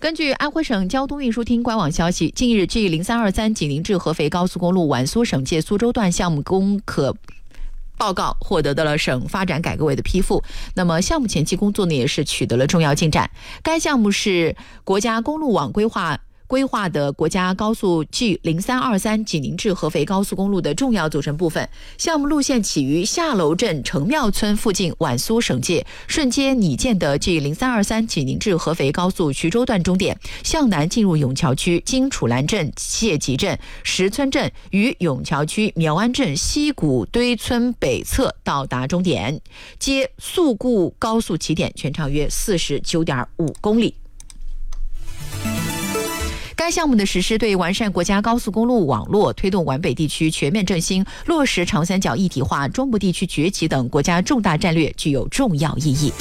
根据安徽省交通运输厅官网消息，近日 G0323 济宁至合肥高速公路皖苏省界苏州段项目攻可报告获得了省发展改革委的批复，那么项目前期工作呢也是取得了重要进展。该项目是国家公路网规划的国家高速 G0323 济宁至合肥高速公路的重要组成部分。项目路线起于下楼镇城庙村附近皖苏省界，顺接拟建的 G0323 济宁至合肥高速徐州段终点，向南进入永桥区，经楚兰镇、谢集镇、石村镇与永桥区苗安镇西谷堆村北侧到达终点，接宿固高速起点，全长约49.5公里。该项目的实施对完善国家高速公路网络、推动皖北地区全面振兴、落实长三角一体化、中部地区崛起等国家重大战略具有重要意义。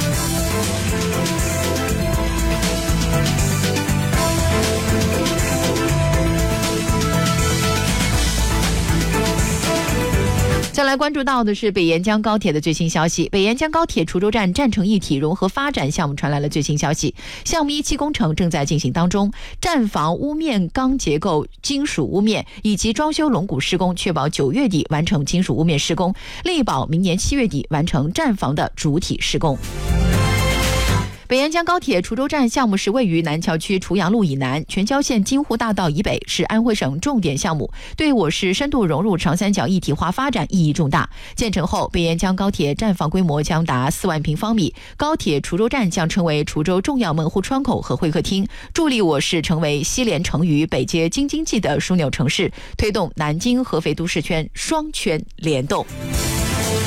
再来关注到的是北沿江高铁的最新消息。北沿江高铁滁州站站成一体融合发展项目传来了最新消息，项目1期工程正在进行当中，站房屋面钢结构金属屋面以及装修龙骨施工，确保9月底完成金属屋面施工，力保明年7月底完成站房的主体施工。北沿江高铁滁州站项目是位于南桥区滁阳路以南、全椒县金湖大道以北，是安徽省重点项目，对我市深度融入长三角一体化发展意义重大。建成后，北沿江高铁站房规模将达4万平方米，高铁滁州站将成为滁州重要门户窗口和会客厅，助力我市成为西连成渝、北接京津冀的枢纽城市，推动南京合肥都市圈双圈联动。